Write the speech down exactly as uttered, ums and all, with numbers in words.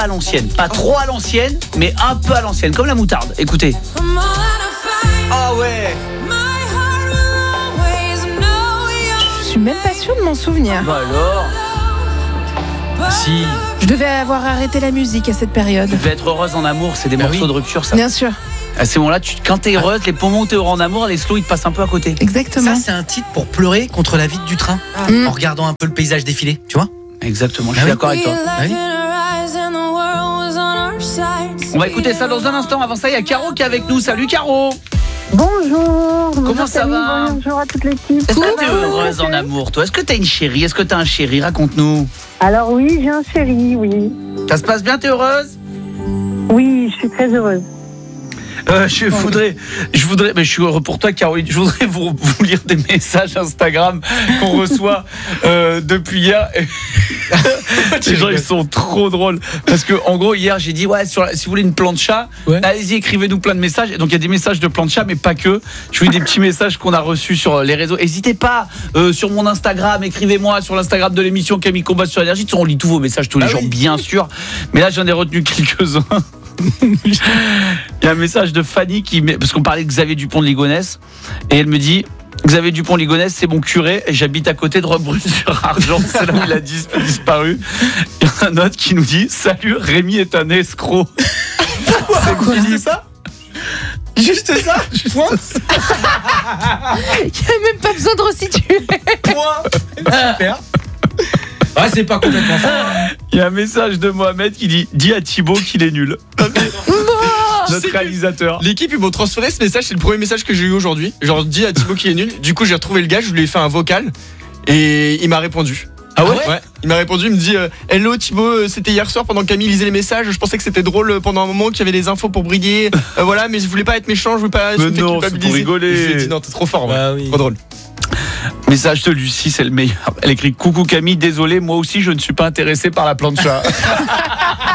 à l'ancienne. Pas trop à l'ancienne, mais un peu à l'ancienne, comme la moutarde. Écoutez. Ah ouais. Je suis même pas sûre de m'en souvenir. Bah alors. Si. Je devais avoir arrêté la musique à cette période. Tu devais être heureuse en amour, c'est des Bah morceaux oui. de rupture, ça. Bien sûr, À ce moment-là, tu, quand t'es heureuse, les poumons t'es heureux en amour, les slows ils te passent un peu à côté. exactement. Ça, c'est un titre pour pleurer contre la vide du train. Mm. En regardant un peu le paysage défiler, tu vois. Exactement, je Ah suis oui. d'accord avec toi. Oui. On va écouter ça dans un instant. Avant ça, il y a Caro qui est avec nous. Salut Caro. Bonjour. Comment bonjour ça Camille, va? Bonjour à toute l'équipe. Est-ce que Ça t'es va, heureuse ouais, en amour, toi? Est-ce que t'as une chérie? Est-ce que t'as un chéri? Raconte-nous. Alors oui, j'ai un chéri, oui. Ça se passe bien, t'es heureuse? Oui, je suis très heureuse. Euh, je voudrais, je voudrais, mais je suis heureux pour toi, Caroline. Je voudrais vous, vous lire des messages Instagram qu'on reçoit euh, depuis hier. Les gens, ils sont trop drôles parce que, en gros, hier, j'ai dit ouais, sur la, si vous voulez une plancha, Ouais. allez-y, écrivez-nous plein de messages. Et donc, il y a des messages de plancha, mais pas que. Je vous lis des petits messages qu'on a reçus sur les réseaux. N'hésitez pas euh, sur mon Instagram, écrivez-moi sur l'Instagram de l'émission Camille Combat sur Énergie. On lit tous vos messages tous les Ah jours, oui. bien sûr. Mais là, j'en ai retenu quelques-uns. Il y a un message de Fanny qui met, parce qu'on parlait de Xavier Dupont de Ligonnès, et elle me dit Xavier Dupont de Ligonnès, c'est mon curé et j'habite à côté de Roquebrune-sur-Argent. C'est là où il a dis- disparu. Il y en a un autre qui nous dit salut, Rémi est un escroc. C'est juste ça. Juste ça. Point. Il n'y a même pas besoin de resituer. Point. Super. Ah, c'est pas complètement ça. Il y a un message de Mohamed qui dit dis à Thibaut qu'il est nul. Tu sais Notre que réalisateur. L'équipe, ils m'ont transféré ce message, c'est le premier message que j'ai eu aujourd'hui. Genre, dis à Thibaut qu'il est nul. Du coup, j'ai retrouvé le gars, je lui ai fait un vocal et il m'a répondu. Ah ouais, Ouais, il m'a répondu, il me dit euh, hello Thibaut, euh, c'était hier soir pendant que Camille lisait les messages, je pensais que c'était drôle euh, pendant un moment qu'il y avait des infos pour briller. Euh, voilà, mais je voulais pas être méchant, je voulais pas Mais se faire non, c'est culpabiliser. pour rigoler. Je lui ai dit non, t'es trop fort, ouais. Bah oui. Trop drôle. Message de Lucie, c'est le meilleur. Elle écrit coucou Camille, désolé, moi aussi je ne suis pas intéressé par la plancha.